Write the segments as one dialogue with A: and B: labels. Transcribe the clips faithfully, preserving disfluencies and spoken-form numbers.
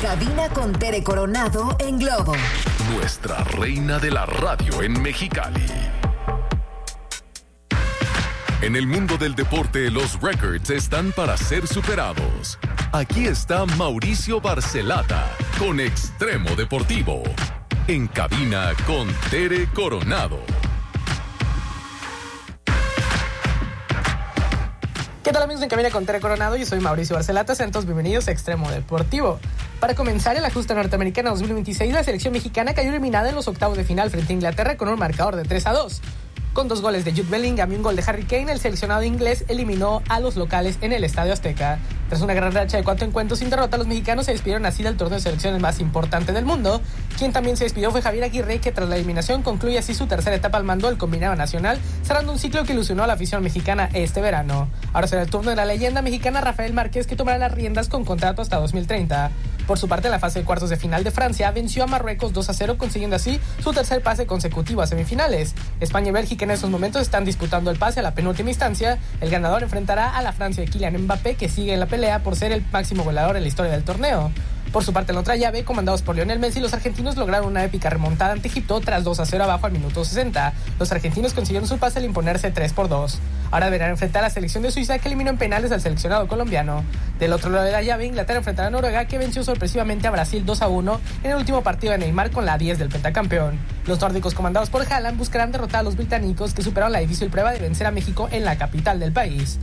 A: cabina con Tere Coronado en Globo.
B: Nuestra reina de la radio en Mexicali. En el mundo del deporte, los récords están para ser superados. Aquí está Mauricio Barcelata con Extremo Deportivo. En cabina con Tere Coronado.
C: ¿Qué tal, amigos? En cabina con Tere Coronado, yo soy Mauricio Barcelata. Sean todos bienvenidos a Extremo Deportivo. Para comenzar, en la justa norteamericana dos mil veintiséis, la selección mexicana cayó eliminada en los octavos de final frente a Inglaterra con un marcador de tres a dos. Con dos goles de Jude Bellingham y un gol de Harry Kane, el seleccionado inglés eliminó a los locales en el Estadio Azteca. Tras una gran racha de cuatro encuentros sin derrota, los mexicanos se despidieron así del torneo de selecciones más importante del mundo. Quien también se despidió fue Javier Aguirre, que tras la eliminación concluye así su tercera etapa al mando del combinado nacional, cerrando un ciclo que ilusionó a la afición mexicana este verano. Ahora será el turno de la leyenda mexicana Rafael Márquez, que tomará las riendas con contrato hasta dos mil treinta. Por su parte, en la fase de cuartos de final de Francia, venció a Marruecos dos a cero, consiguiendo así su tercer pase consecutivo a semifinales. España y Bélgica en estos momentos están disputando el pase a la penúltima instancia. El ganador enfrentará a la Francia de Kylian Mbappé, que sigue en la pelea por ser el máximo goleador en la historia del torneo. Por su parte, en la otra llave, comandados por Lionel Messi, los argentinos lograron una épica remontada ante Egipto tras dos a cero abajo al minuto sesenta. Los argentinos consiguieron su pase al imponerse tres por dos. Ahora deberán enfrentar a la selección de Suiza, que eliminó en penales al seleccionado colombiano. Del otro lado de la llave, Inglaterra enfrentará a Noruega, que venció sorpresivamente a Brasil dos a uno en el último partido de Neymar con la diez del pentacampeón. Los nórdicos, comandados por Haaland, buscarán derrotar a los británicos, que superaron la difícil prueba de vencer a México en la capital del país.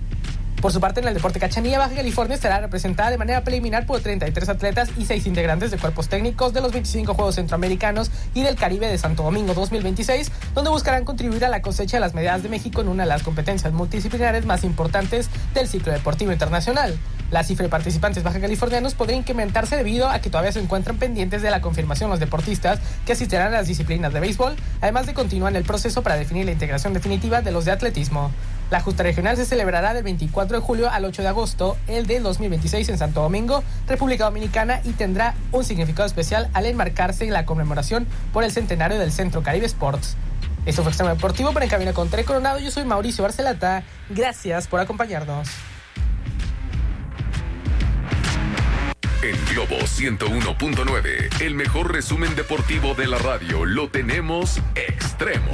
C: Por su parte, en el deporte cachanilla, Baja California estará representada de manera preliminar por treinta y tres atletas y seis integrantes de cuerpos técnicos de los veinticinco Juegos Centroamericanos y del Caribe de Santo Domingo dos mil veintiséis, donde buscarán contribuir a la cosecha de las medallas de México en una de las competencias multidisciplinares más importantes del ciclo deportivo internacional. La cifra de participantes baja californianos podría incrementarse debido a que todavía se encuentran pendientes de la confirmación los deportistas que asistirán a las disciplinas de béisbol, además de continuar en el proceso para definir la integración definitiva de los de atletismo. La justa regional se celebrará del veinticuatro de julio al ocho de agosto, el del dos mil veintiséis en Santo Domingo, República Dominicana, y tendrá un significado especial al enmarcarse en la conmemoración por el centenario del Centro Caribe Sports. Esto fue Extremo Deportivo, para En Cabina con Tere Coronado. Yo soy Mauricio Barcelata. Gracias por acompañarnos.
B: En Globo ciento uno punto nueve, el mejor resumen deportivo de la radio, lo tenemos Extremo.